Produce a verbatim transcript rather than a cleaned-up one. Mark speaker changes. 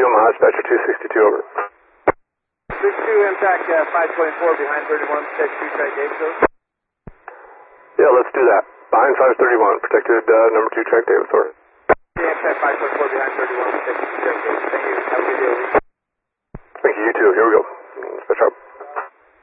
Speaker 1: Omaha, dispatcher two sixty-two, over.
Speaker 2: six two, impact uh, five twenty-four behind thirty-one, protect two track Davis, over.
Speaker 1: Yeah, let's do that. Behind five thirty-one, protected uh, number two track Davis, over.
Speaker 2: Yeah, impact five twenty-four behind thirty-one, protect two track Davis. Thank you. Have a good day.
Speaker 1: Thank you, you too. Here we go.